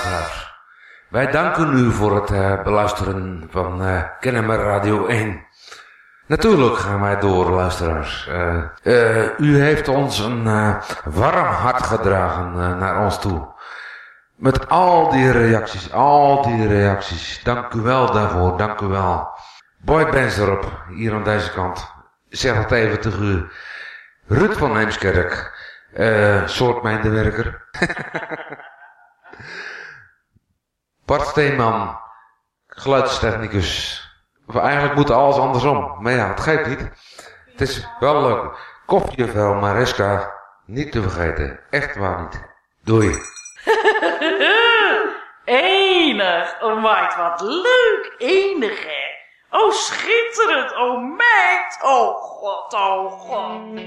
luisteraars. Wij danken u voor het beluisteren van Kennemer Radio 1. Natuurlijk gaan wij door, luisteraars. U heeft ons een warm hart gedragen naar ons toe. Met al die reacties. Dank u wel daarvoor, dank u wel. Boy Benserop, hier aan deze kant. Zeg het even tegen u. Ruud van Heemskerk, soort mijndewerker. Bart Steeman, geluidstechnicus. Of eigenlijk moet alles andersom. Maar ja, het geeft niet. Het is wel leuk. Koffievel Mariska, niet te vergeten. Echt waar niet. Doei. Enig. Oh meid, wat leuk. Enig hè. Oh schitterend. Oh meid. Oh god, oh god.